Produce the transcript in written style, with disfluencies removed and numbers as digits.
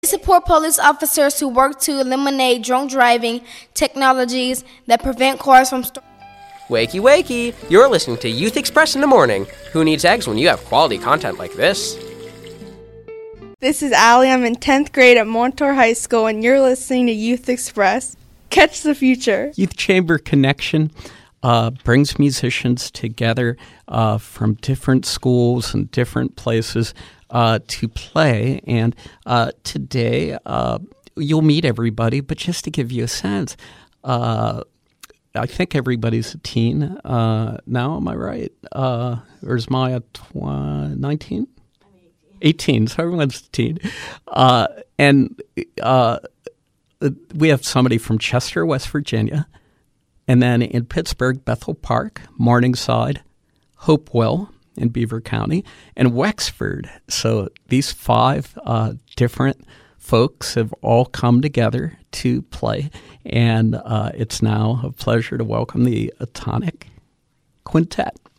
They support police officers who work to eliminate drunk driving technologies that prevent cars from Wakey, wakey! You're listening to Youth Express in the morning. Who needs eggs when you have quality content like this? This is Allie. I'm in 10th grade at Montour High School, and you're listening to Youth Express. Catch the future. Youth Chamber Connection brings musicians together from different schools and different places to play. And today, you'll meet everybody, but just to give you a sense, I think everybody's a teen now, am I right? Or is Maya 19? 18, so everyone's a teen. And we have somebody from Chester, West Virginia, and then in Pittsburgh, Bethel Park, Morningside, Hopewell in Beaver County, and Wexford. So these 5 different folks have all come together to play, and it's now a pleasure to welcome the Atonic Quintet.